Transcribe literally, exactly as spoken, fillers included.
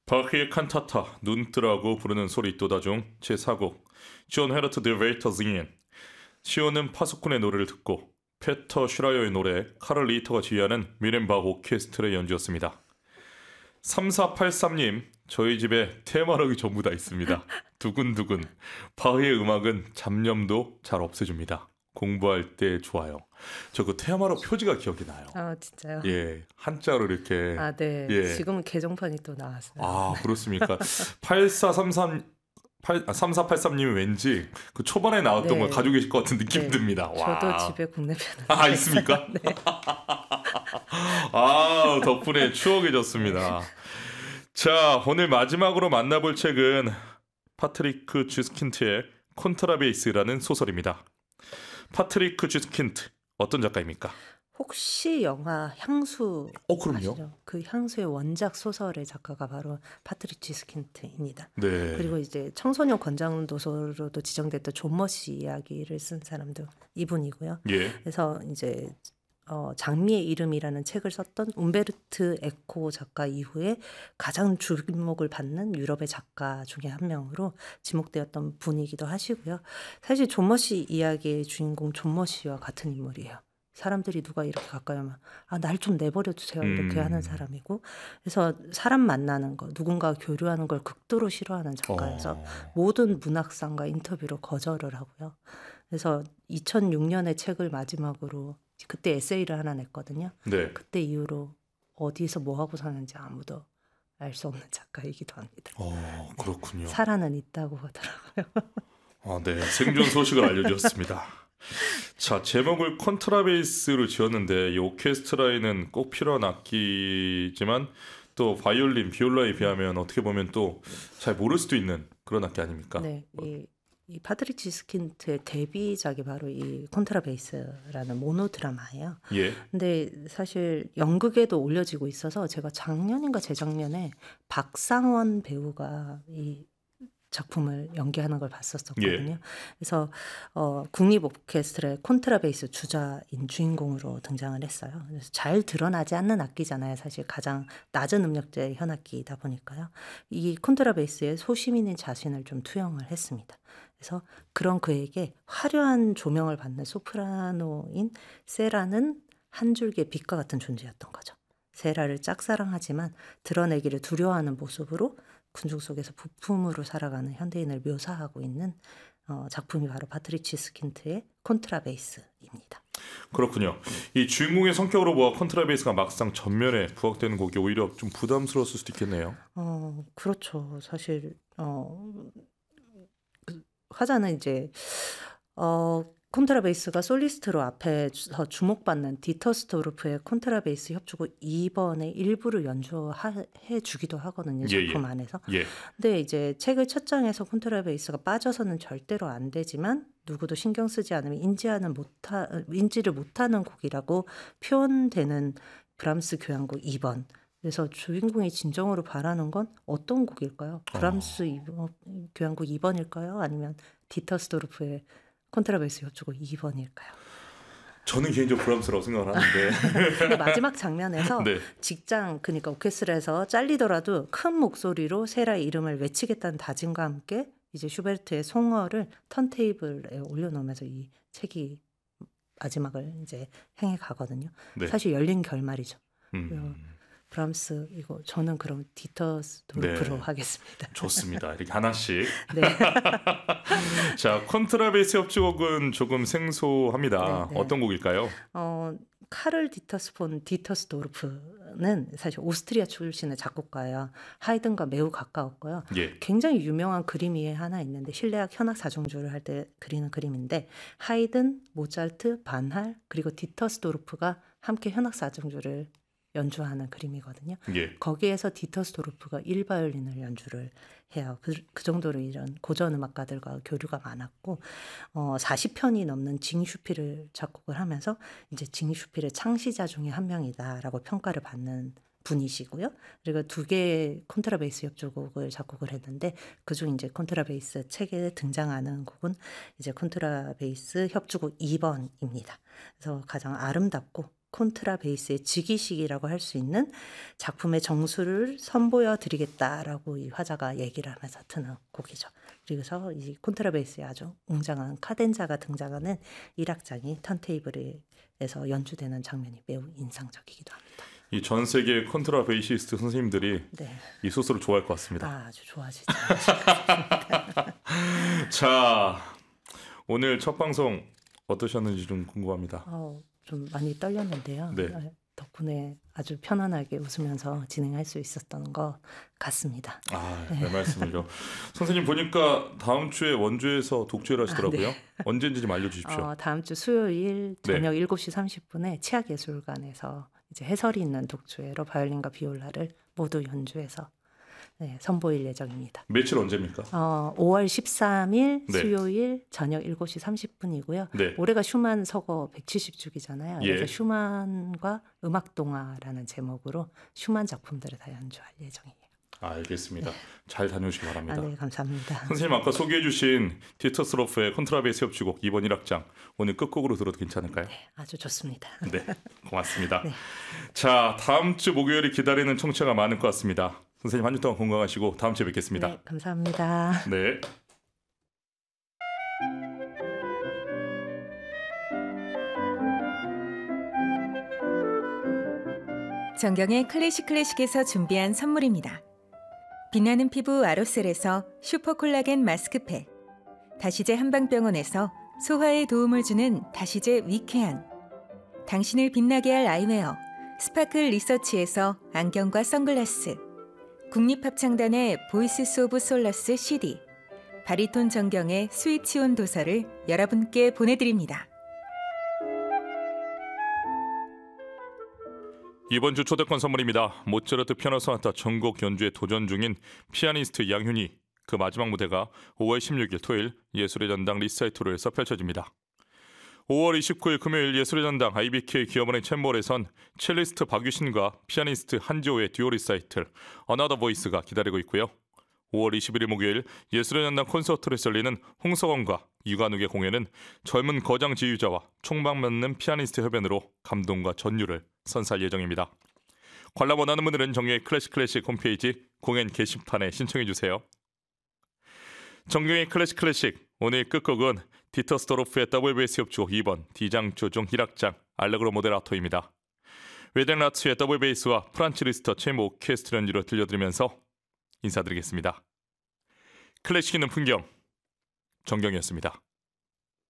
바흐의 칸타타 눈뜨라고 부르는 소리 또다 중 제사 곡 시온 헤르트 드 웨이터징엔. 시온은 파수꾼의 노래를 듣고 페터 슈라이어의 노래 카를 리히터가 지휘하는 미넨바흐 오케스트라의 연주였습니다. 삼사팔삼님, 저희 집에 테마락이 전부 다 있습니다. 두근두근. 바흐의 음악은 잡념도 잘 없애줍니다. 공부할 때 좋아요. 저 그 테마락 표지가 기억이 나요. 아 진짜요? 예, 한자로 이렇게. 아 네. 예. 지금은 개정판이 또 나왔어요. 아 그렇습니까? 팔사삼삼 팔, 아, 삼사팔삼님이 왠지 그 초반에 나왔던 네. 걸 가지고 계실 것 같은 느낌 네. 듭니다. 와. 저도 집에 국내편을 아 있습니까? 네. 아 덕분에 추억해졌습니다. 자, 오늘 마지막으로 만나볼 책은 파트리크 쥐스킨트의 콘트라베이스라는 소설입니다. 파트리크 쥐스킨트 어떤 작가입니까? 혹시 영화 향수 어, 그럼요. 아시죠? 그 향수의 원작 소설의 작가가 바로 파트리치 스킨트입니다. 네. 그리고 이제 청소년 권장 도서로도 지정됐던 존 머시 이야기를 쓴 사람도 이분이고요. 예. 그래서 이제 어, 장미의 이름이라는 책을 썼던 움베르트 에코 작가 이후에 가장 주목을 받는 유럽의 작가 중에 한 명으로 지목되었던 분이기도 하시고요. 사실 존 머시 이야기의 주인공 존 머시와 같은 인물이에요. 사람들이 누가 이렇게 가까이 오면 아, 날 좀 내버려 두세요 이렇게 음. 하는 사람이고, 그래서 사람 만나는 거, 누군가 교류하는 걸 극도로 싫어하는 작가여서 어. 모든 문학상과 인터뷰로 거절을 하고요. 그래서 이천육 년에 책을 마지막으로 그때 에세이를 하나 냈거든요. 네. 그때 이후로 어디서 뭐 하고 사는지 아무도 알 수 없는 작가이기도 합니다. 어, 그렇군요. 살아는 있다고 하더라고요. 아, 네. 생존 소식을 알려주셨습니다. 자, 제목을 콘트라베이스로 지었는데 이 오케스트라에는 꼭 필요한 악기지만 또 바이올린, 비올라에 비하면 어떻게 보면 또 잘 모를 수도 있는 그런 악기 아닙니까? 네, 이, 이 파트리치 스킨트의 데뷔작이 바로 이 콘트라베이스라는 모노 드라마예요. 예. 근데 사실 연극에도 올려지고 있어서 제가 작년인가 재작년에 박상원 배우가 이 작품을 연기하는 걸 봤었거든요. 예. 그래서 어, 국립 오케스트라의 콘트라베이스 주자인 주인공으로 등장을 했어요. 그래서 잘 드러나지 않는 악기잖아요. 사실 가장 낮은 음역대의 현악기이다 보니까요. 이 콘트라베이스에 소시민의 자신을 좀 투영을 했습니다. 그래서 그런 그에게 화려한 조명을 받는 소프라노인 세라는 한 줄기의 빛과 같은 존재였던 거죠. 세라를 짝사랑하지만 드러내기를 두려워하는 모습으로 군중 속에서 부품으로 살아가는 현대인을 묘사하고 있는 어, 작품이 바로 파트리치 스킨트의 콘트라베이스입니다. 그렇군요. 이 주인공의 성격으로 보아 콘트라베이스가 막상 전면에 부각되는 곡이 오히려 좀 부담스러웠을 수도 있겠네요. 어, 그렇죠. 사실 어, 그 화자는 이제 어, 콘트라베이스가 솔리스트로 앞에서 주목받는 디터 스토르프의 콘트라베이스 협주곡 이 번의 일부를 연주해 주기도 하거든요. 예, 작품 예. 안에서. 예. 근데 이제 책의 첫 장에서 콘트라베이스가 빠져서는 절대로 안 되지만 누구도 신경 쓰지 않으면 인지하는 못하, 인지를 못하는 곡이라고 표현되는 브람스 교향곡 이 번. 그래서 주인공이 진정으로 바라는 건 어떤 곡일까요? 브람스 이 번, 교향곡 이 번일까요? 아니면 디터 스토르프의 콘트라베이스 협주곡 이 번일까요? 저는 개인적으로 부담스러워 생각을 하는데. 근데 마지막 장면에서 네. 직장, 그러니까 오케스트라에서 잘리더라도 큰 목소리로 세라의 이름을 외치겠다는 다짐과 함께 이제 슈베르트의 송어를 턴테이블에 올려놓으면서 이 책이 마지막을 이제 향해 가거든요. 네. 사실 열린 결말이죠. 음, 브람스 이거 저는 그럼 디터 스토르프로 네. 하겠습니다. 좋습니다. 이렇게 하나씩. 네. 자, 콘트라베이스 협주곡은 조금 생소합니다. 네, 네. 어떤 곡일까요? 어, 카를 디터스폰 디터스도르프는 사실 오스트리아 출신의 작곡가예요. 하이든과 매우 가까웠고요. 예. 굉장히 유명한 그림이 하나 있는데 실내악 현악 사중주를 할 때 그리는 그림인데 하이든, 모차르트, 반할 그리고 디터스도르프가 함께 현악 사중주를 연주하는 그림이거든요. 예. 거기에서 디터스도르프가 일바이올린을 연주를 해요. 그, 그 정도로 이런 고전 음악가들과 교류가 많았고 어, 사십 편이 넘는 징슈필을 작곡을 하면서 이제 징슈필의 창시자 중에 한 명이다라고 평가를 받는 분이시고요. 그리고 두 개의 콘트라베이스 협주곡을 작곡을 했는데 그중 이제 콘트라베이스 책에 등장하는 곡은 이제 콘트라베이스 협주곡 이 번입니다. 그래서 가장 아름답고 콘트라베이스의 즉위식이라고 할 수 있는 작품의 정수를 선보여 드리겠다라고 이 화자가 얘기를 하면서 트는 곡이죠. 그래서 이 콘트라베이스의 아주 웅장한 카덴자가 등장하는 일 악장이 턴테이블에서 연주되는 장면이 매우 인상적이기도 합니다. 이 전 세계 콘트라베이시스트 선생님들이 네. 이 소스를 좋아할 것 같습니다. 아, 아주 좋아하시죠. 자, 오늘 첫 방송 어떠셨는지 좀 궁금합니다. 어, 좀 많이 떨렸는데요. 네. 어, 덕분에 아주 편안하게 웃으면서 진행할 수 있었던 것 같습니다. 아, 네 말씀을요. 선생님 보니까 다음 주에 원주에서 독주를 하시더라고요. 아, 네. 언제인지 좀 알려주십시오. 어, 다음 주 수요일 네. 저녁 일곱 시 삼십 분에 치악예술관에서 이제 해설이 있는 독주회로 바이올린과 비올라를 모두 연주해서 네, 선보일 예정입니다. 며칠 언제입니까? 어, 오월 십삼일 네. 수요일 저녁 일곱 시 삼십 분이고요. 네. 올해가 슈만 서거 백칠십 주기잖아요. 예. 그래서 슈만과 음악동화라는 제목으로 슈만 작품들을 다 연주할 예정이에요. 알겠습니다. 잘 다녀오시기 바랍니다. 아, 네, 감사합니다. 선생님 아까 소개해주신 디터스로프의 콘트라베이스 협주곡 이 번 일 악장 오늘 끝곡으로 들어도 괜찮을까요? 아주 좋습니다. 네, 고맙습니다. 네. 자, 다음 주 목요일을 기다리는 청취자가 많을 것 같습니다. 선생님 한 주 동안 건강하시고 다음 주에 뵙겠습니다. 네, 감사합니다. 네. 정경의 클래식 클래식에서 준비한 선물입니다. 빛나는 피부 아로셀에서 슈퍼콜라겐 마스크팩, 다시제 한방병원에서 소화에 도움을 주는 다시제 위쾌한, 당신을 빛나게 할 아이웨어 스파클 리서치에서 안경과 선글라스, 국립합창단의 보이스 오브 솔러스 씨디, 바리톤 정경의 스위치온 도서를 여러분께 보내드립니다. 이번 주 초대권 선물입니다. 모차르트 피아노 소나타 전곡 연주에 도전 중인 피아니스트 양윤희. 그 마지막 무대가 오월 십육일 토요일 예술의 전당 리사이트로에서 펼쳐집니다. 오월 이십구일 금요일 예술의 전당 아이비케이 기업은행 챔버홀에선 첼리스트 박유신과 피아니스트 한지호의 듀오 리사이틀 Another Voice가 기다리고 있고요. 오월 이십일일 목요일 예술의 전당 콘서트를 열리는 홍석원과 유관욱의 공연은 젊은 거장 지휘자와 총각 맞는 피아니스트 협연으로 감동과 전율을 선사할 예정입니다. 관람 원하는 분들은 정경의 클래식 클래식 홈페이지 공연 게시판에 신청해 주세요. 정경의 클래식 클래식 오늘 끝곡은 디터스토로프의 더블 베이스 협주곡 이 번 D장조 중 일 악장 알레그로 모데라토입니다. 웨덴라츠의 더블 베이스와 프란츠 리스터 체모 오케스트라 연주로 들려드리면서 인사드리겠습니다. 클래식 있는 풍경 정경이었습니다.